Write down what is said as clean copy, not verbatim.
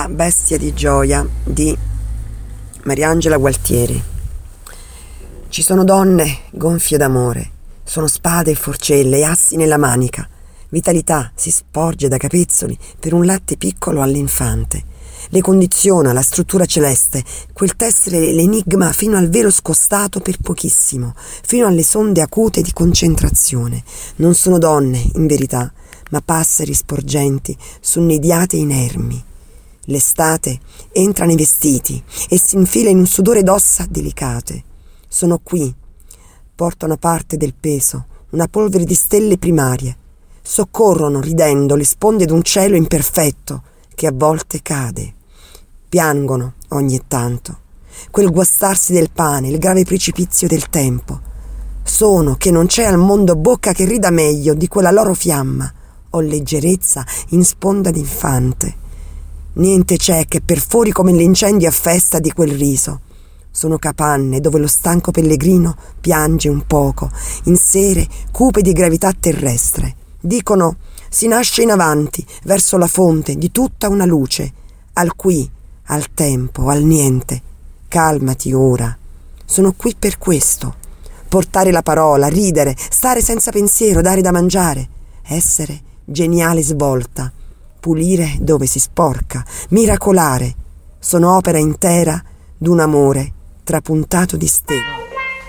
La bestia di gioia di Mariangela Gualtieri. Ci sono donne gonfie d'amore, sono spade e forcelle e assi nella manica. Vitalità si sporge da capezzoli per un latte piccolo all'infante. Le condiziona la struttura celeste, quel tessere l'enigma fino al velo scostato per pochissimo, fino alle sonde acute di concentrazione. Non sono donne, in verità, ma passeri sporgenti su nidiate inermi. L'estate entra nei vestiti e si infila in un sudore d'ossa delicate. Sono qui, portano parte del peso, una polvere di stelle primarie. Soccorrono, ridendo, le sponde d'un cielo imperfetto che a volte cade. Piangono ogni tanto. Quel guastarsi del pane, il grave precipizio del tempo. Sono che non c'è al mondo bocca che rida meglio di quella loro fiamma o leggerezza in sponda d'infante. Niente c'è che perfori come l'incendio a festa di quel riso. Sono capanne dove lo stanco pellegrino piange un poco, in sere cupe di gravità terrestre. Dicono, si nasce in avanti, verso la fonte di tutta una luce, al qui, al tempo, al niente. Calmati ora. Sono qui per questo. Portare la parola, ridere, stare senza pensiero, dare da mangiare. Essere geniale svolta. Pulire dove si sporca, miracolare. Sono opera intera d'un amore trapuntato di stelle.